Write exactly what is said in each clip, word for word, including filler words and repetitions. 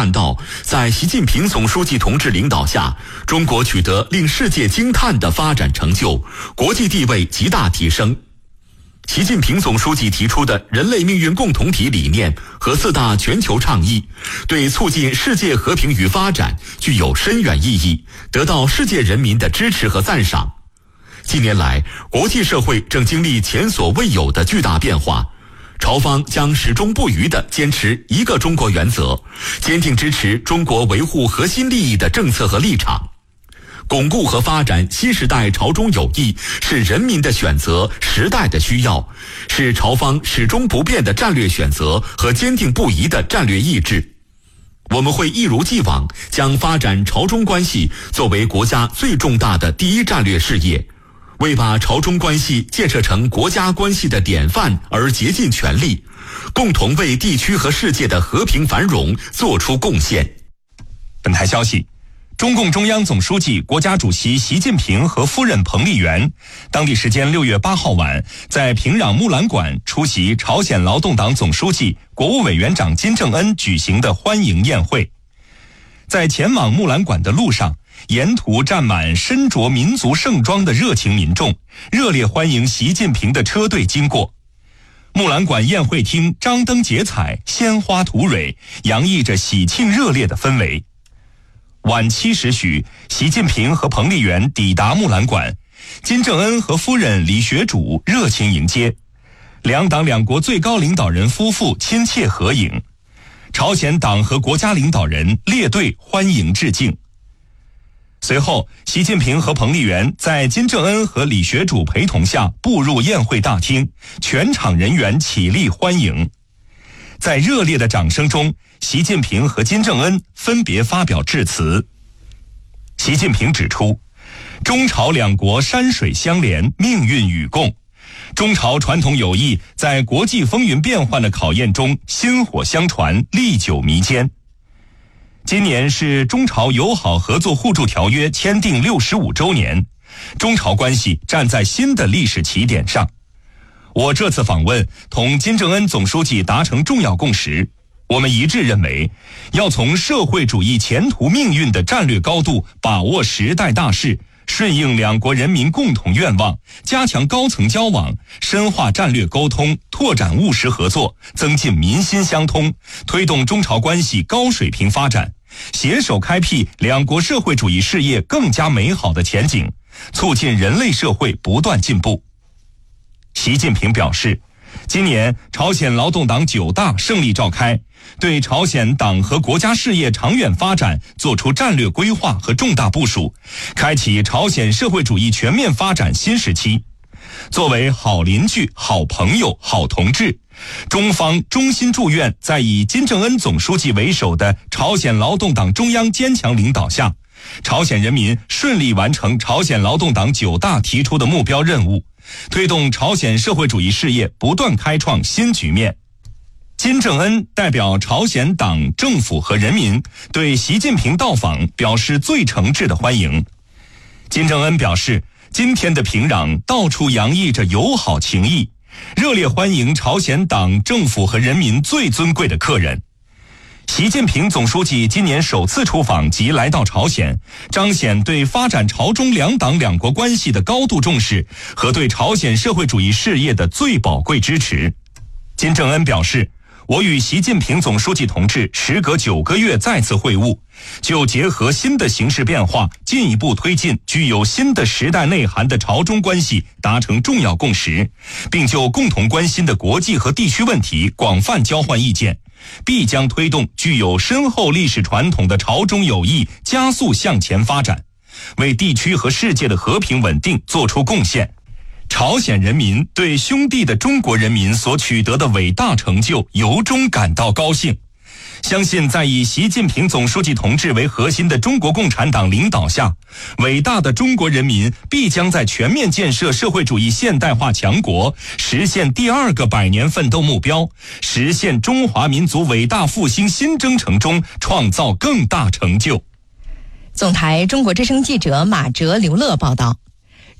看到，在习近平总书记同志领导下，中国取得令世界惊叹的发展成就，国际地位极大提升。习近平总书记提出的人类命运共同体理念和四大全球倡议，对促进世界和平与发展具有深远意义，得到世界人民的支持和赞赏。近年来，国际社会正经历前所未有的巨大变化，朝方将始终不渝地坚持一个中国原则，坚定支持中国维护核心利益的政策和立场。巩固和发展新时代朝中友谊是人民的选择，时代的需要，是朝方始终不变的战略选择和坚定不移的战略意志。我们会一如既往将发展朝中关系作为国家最重大的第一战略事业，为把朝中关系建设成国家关系的典范而竭尽全力，共同为地区和世界的和平繁荣做出贡献。 本台消息，中共中央总书记、国家主席习近平和夫人彭丽媛当地时间六月八号晚在平壤木兰馆出席朝鲜劳动党总书记、国务委员长金正恩举行的欢迎宴会。在前往木兰馆的路上，沿途站满身着民族盛装的热情民众，热烈欢迎习近平的车队经过。木兰馆宴会厅张灯结彩，鲜花吐蕊，洋溢着喜庆热烈的氛围。晚七时许，习近平和彭丽媛抵达木兰馆，金正恩和夫人李雪主热情迎接，两党两国最高领导人夫妇亲切合影，朝鲜党和国家领导人列队欢迎致敬。随后，习近平和彭丽媛在金正恩和李雪主陪同下步入宴会大厅，全场人员起立欢迎。在热烈的掌声中，习近平和金正恩分别发表致辞。习近平指出，中朝两国山水相连，命运与共，中朝传统友谊在国际风云变幻的考验中薪火相传，历久弥坚。今年是中朝友好合作互助条约签订六十五周年，中朝关系站在新的历史起点上。我这次访问同金正恩总书记达成重要共识，我们一致认为，要从社会主义前途命运的战略高度把握时代大势，顺应两国人民共同愿望，加强高层交往，深化战略沟通，拓展务实合作，增进民心相通，推动中朝关系高水平发展，携手开辟两国社会主义事业更加美好的前景，促进人类社会不断进步。习近平表示，今年朝鲜劳动党九大胜利召开，对朝鲜党和国家事业长远发展作出战略规划和重大部署，开启朝鲜社会主义全面发展新时期。作为好邻居、好朋友、好同志，中方衷心祝愿在以金正恩总书记为首的朝鲜劳动党中央坚强领导下，朝鲜人民顺利完成朝鲜劳动党九大提出的目标任务，推动朝鲜社会主义事业不断开创新局面。金正恩代表朝鲜党政府和人民对习近平到访表示最诚挚的欢迎。金正恩表示，今天的平壤到处洋溢着友好情谊，热烈欢迎朝鲜党政府和人民最尊贵的客人。习近平总书记今年首次出访及来到朝鲜，彰显对发展朝中两党两国关系的高度重视和对朝鲜社会主义事业的最宝贵支持。金正恩表示，我与习近平总书记同志时隔九个月再次会晤，就结合新的形势变化，进一步推进具有新的时代内涵的朝中关系达成重要共识，并就共同关心的国际和地区问题广泛交换意见，必将推动具有深厚历史传统的朝中友谊加速向前发展，为地区和世界的和平稳定做出贡献。朝鲜人民对兄弟的中国人民所取得的伟大成就由衷感到高兴，相信在以习近平总书记同志为核心的中国共产党领导下，伟大的中国人民必将在全面建设社会主义现代化强国，实现第二个百年奋斗目标，实现中华民族伟大复兴新征程中创造更大成就。 总台中国之声记者马哲、刘乐报道。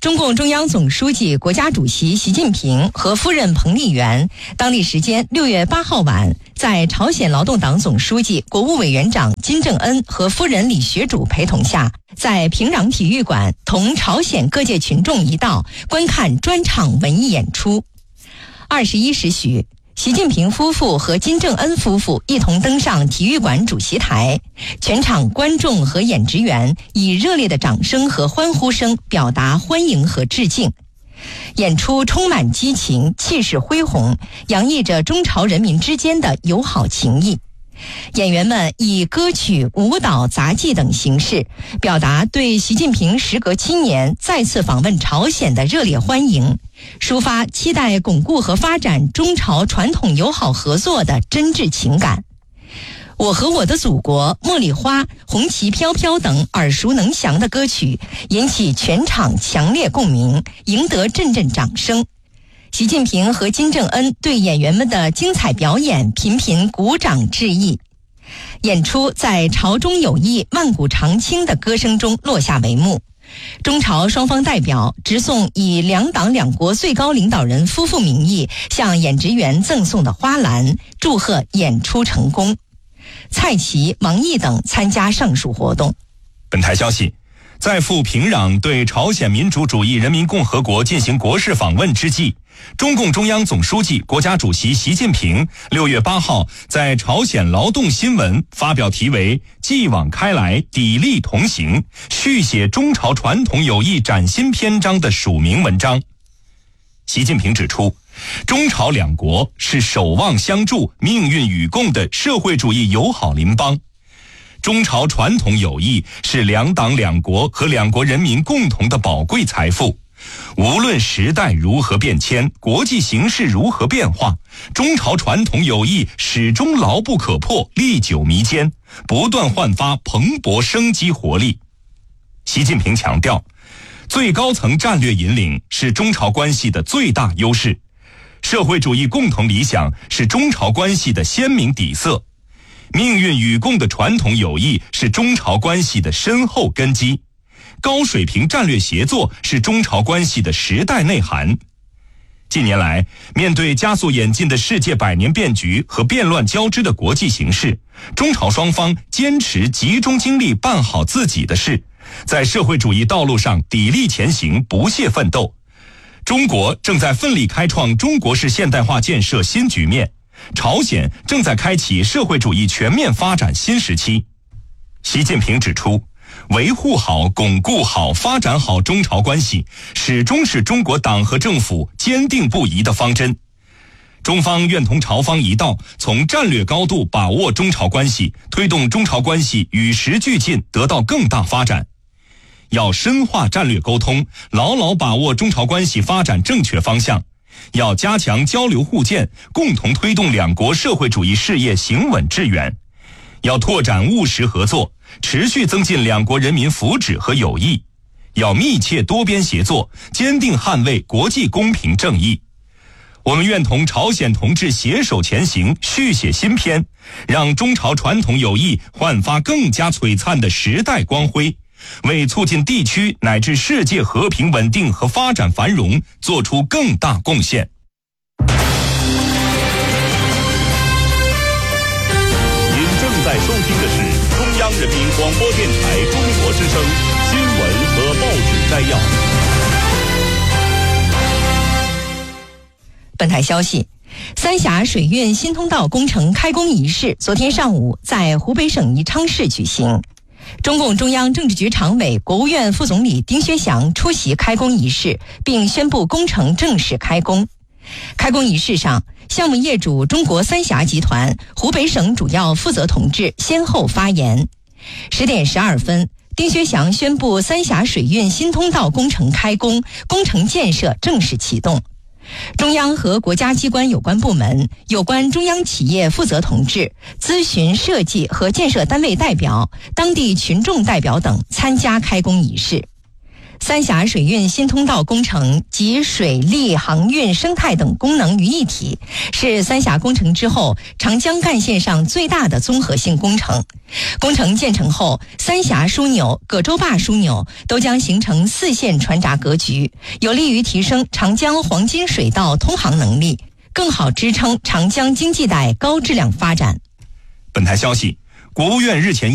中共中央总书记、国家主席习近平和夫人彭丽媛当地时间六月八号晚，在朝鲜劳动党总书记、国务委员长金正恩和夫人李学主陪同下，在平壤体育馆同朝鲜各界群众一道观看专场文艺演出。二十一时许，习近平夫妇和金正恩夫妇一同登上体育馆主席台，全场观众和演职员以热烈的掌声和欢呼声表达欢迎和致敬。演出充满激情，气势恢宏，洋溢着中朝人民之间的友好情谊。演员们以歌曲、舞蹈、杂技等形式表达对习近平时隔七年再次访问朝鲜的热烈欢迎，抒发期待巩固和发展中朝传统友好合作的真挚情感。我和我的祖国、茉莉花、红旗飘飘等耳熟能详的歌曲引起全场强烈共鸣，赢得阵阵掌声。习近平和金正恩对演员们的精彩表演频频鼓掌致意。演出在朝中有意、万古长青的歌声中落下帷幕。中朝双方代表直送以两党两国最高领导人夫妇名义向演职员赠送的花篮，祝贺演出成功。蔡奇、王毅等参加上述活动。 本台消息，在赴平壤对朝鲜民主主义人民共和国进行国事访问之际，中共中央总书记、国家主席习近平六月八号在朝鲜劳动新闻发表题为《继往开来，砥砺同行，续写中朝传统友谊崭新篇章》的署名文章。习近平指出，中朝两国是守望相助、命运与共的社会主义友好邻邦。中朝传统友谊是两党两国和两国人民共同的宝贵财富。无论时代如何变迁，国际形势如何变化，中朝传统友谊始终牢不可破，历久弥坚，不断焕发蓬勃生机活力。习近平强调，最高层战略引领是中朝关系的最大优势，社会主义共同理想是中朝关系的鲜明底色，命运与共的传统友谊是中朝关系的深厚根基，高水平战略协作是中朝关系的时代内涵。近年来，面对加速演进的世界百年变局和变乱交织的国际形势，中朝双方坚持集中精力办好自己的事，在社会主义道路上砥砺前行，不懈奋斗。中国正在奋力开创中国式现代化建设新局面，朝鲜正在开启社会主义全面发展新时期。习近平指出，维护好、巩固好、发展好中朝关系，始终是中国党和政府坚定不移的方针。中方愿同朝方一道，从战略高度把握中朝关系，推动中朝关系与时俱进，得到更大发展。要深化战略沟通，牢牢把握中朝关系发展正确方向；要加强交流互鉴，共同推动两国社会主义事业行稳致远；要拓展务实合作，持续增进两国人民福祉和友谊；要密切多边协作，坚定捍卫国际公平正义。我们愿同朝鲜同志携手前行，续写新篇，让中朝传统友谊焕发更加璀璨的时代光辉，为促进地区乃至世界和平稳定和发展繁荣做出更大贡献。 您正在收听的是中央人民广播电台中国之声新闻和报纸摘要。 本台消息，三峡水运新通道工程开工仪式昨天上午在湖北省宜昌市举行。中共中央政治局常委、国务院副总理丁薛祥出席开工仪式，并宣布工程正式开工。开工仪式上，项目业主中国三峡集团、湖北省主要负责同志先后发言。十点十二分，丁薛祥宣布三峡水运新通道工程开工，工程建设正式启动。中央和国家机关有关部门、有关中央企业负责同志、咨询设计和建设单位代表、当地群众代表等参加开工仪式。 三峡水运新通道工程集水利、航运、生态等功能于一体，是三峡工程之后长江干线上最大的综合性工程。工程建成后，三峡枢纽、葛洲坝枢纽都将形成四线船闸格局，有利于提升长江黄金水道通航能力，更好支撑长江经济带高质量发展。 本台消息，国务院日前